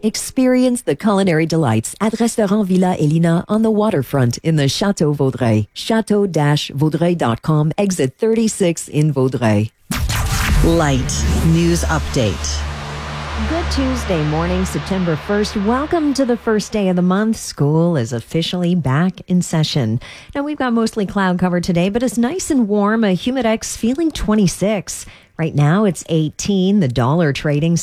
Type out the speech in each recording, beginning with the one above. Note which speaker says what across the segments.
Speaker 1: Experience the culinary delights at Restaurant Villa Elina on the waterfront in the Chateau Vaudreuil. Chateau-Vaudreuil.com, exit 36 in Vaudreuil.
Speaker 2: Light News Update.
Speaker 3: Good Tuesday morning, September 1st. Welcome to the first day of the month. School is officially back in session. Now, we've got mostly cloud cover today, but it's nice and warm. A Humidex feeling 26. Right now, it's 18. The dollar trading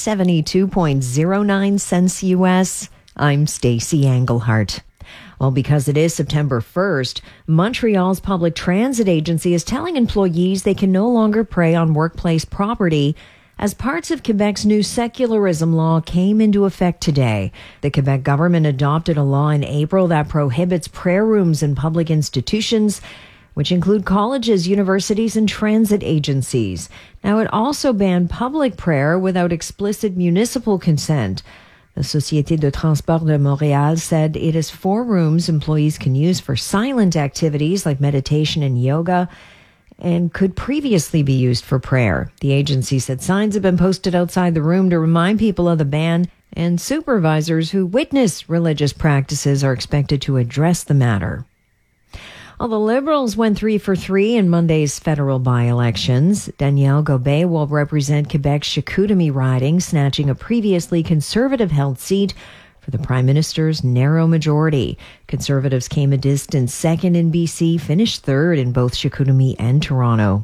Speaker 3: 72.09 cents U.S. I'm Stacey Englehart. Well, because it is September 1st, Montreal's public transit agency is telling employees they can no longer prey on workplace property as parts of Quebec's new secularism law came into effect today. The Quebec government adopted a law in April that prohibits prayer rooms in public institutions, which include colleges, universities, and transit agencies. Now, it also banned public prayer without explicit municipal consent. The Société de Transport de Montréal said it is 4 rooms employees can use for silent activities like meditation and yoga, and could previously be used for prayer. The agency said signs have been posted outside the room to remind people of the ban, and supervisors who witness religious practices are expected to address the matter. Well, the Liberals went 3 for 3 in Monday's federal by-elections. Danielle Gobet will represent Quebec's Chicoutimi riding, snatching a previously Conservative-held seat for the Prime Minister's narrow majority. Conservatives came a distant second in BC, finished third in both Chicoutimi and Toronto.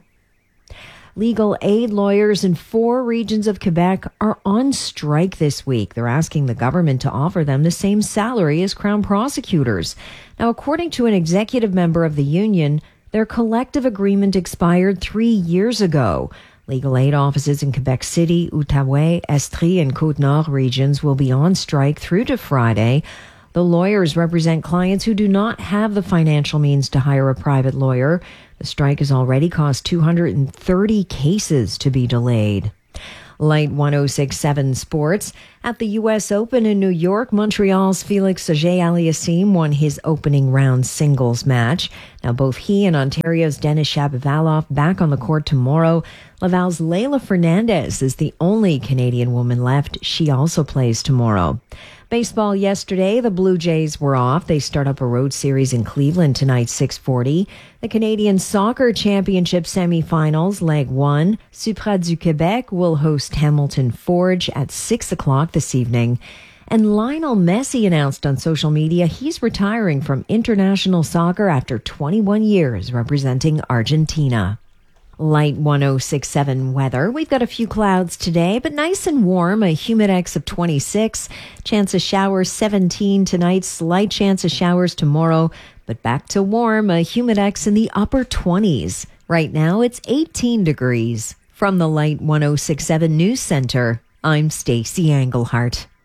Speaker 3: Legal aid lawyers in 4 regions of Quebec are on strike this week. They're asking the government to offer them the same salary as Crown prosecutors. Now, according to an executive member of the union, their collective agreement expired 3 years ago. Legal aid offices in Quebec City, Outaouais, Estrie, and Côte-Nord regions will be on strike through to Friday. The lawyers represent clients who do not have the financial means to hire a private lawyer. The strike has already caused 230 cases to be delayed. Light 106.7 Sports. At the U.S. Open in New York, Montreal's Felix Auger-Aliassime won his opening round singles match. Now, both he and Ontario's Denis Shapovalov back on the court tomorrow. Laval's Leylah Fernandez is the only Canadian woman left. She also plays tomorrow. Baseball yesterday, the Blue Jays were off. They start up a road series in Cleveland tonight, 6:40. The Canadian Soccer Championship semifinals, Leg 1. Supra du Québec will host Hamilton Forge at 6 o'clock this evening. And Lionel Messi announced on social media he's retiring from international soccer after 21 years representing Argentina. Light 106.7 weather. We've got a few clouds today, but nice and warm. A Humidex of 26. Chance of showers 17 tonight. Slight chance of showers tomorrow, but back to warm. A Humidex in the upper 20s. Right now it's 18 degrees. From the Light 106.7 News Center, I'm Stacey Englehart.